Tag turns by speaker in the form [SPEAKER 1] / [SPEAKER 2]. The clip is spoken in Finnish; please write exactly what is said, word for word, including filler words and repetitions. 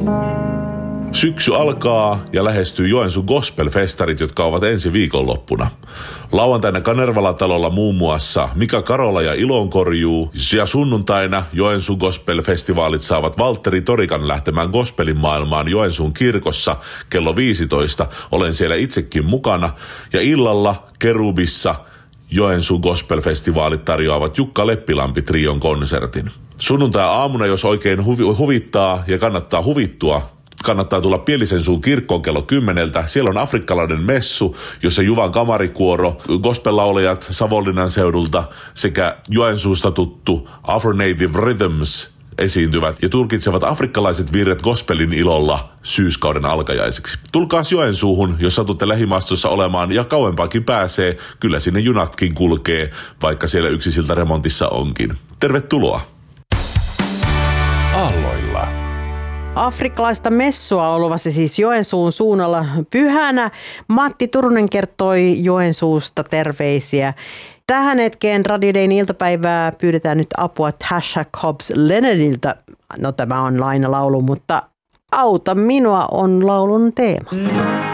[SPEAKER 1] Syksy alkaa ja lähestyy Joensuun gospelfestarit, jotka ovat ensi viikonloppuna. Lauantaina Kanervalatalolla muun muassa Mika Karola ja Ilonkorjuu, ja sunnuntaina Joensuun gospelfestivaalit saavat Valtteri Torikan lähtemään gospelin maailmaan Joensuun kirkossa kello viisitoista. Olen siellä itsekin mukana. Ja illalla Kerubissa Joensuun gospelfestivaalit tarjoavat Jukka Leppilampi trion konsertin. Sunnuntai-aamuna, jos oikein huvi- huvittaa ja kannattaa huvittua, kannattaa tulla Pielisensuun kirkkoon kello kymmeneltä. Siellä on afrikkalainen messu, jossa Juvan kamarikuoro, gospel-laulajat Savonlinnan seudulta sekä Joensuusta tuttu Afro Native Rhythms esiintyvät ja tulkitsevat afrikkalaiset virret gospelin ilolla syyskauden alkajaiseksi. Tulkaas Joensuuhun, jos satutte lähimaastossa olemaan, ja kauempaakin pääsee. Kyllä sinne junatkin kulkee, vaikka siellä yksi silta remontissa onkin. Tervetuloa!
[SPEAKER 2] Aalloilla.
[SPEAKER 3] Afrikkalaista messua on luvassa siis Joensuun suunnalla pyhänä. Matti Turunen kertoi Joensuusta terveisiä. Tähän hetkeen Radio Dayn iltapäivää pyydetään nyt apua Tasha Cobbs Leonardilta. No tämä on lainalaulu, mutta Auta minua on laulun teema.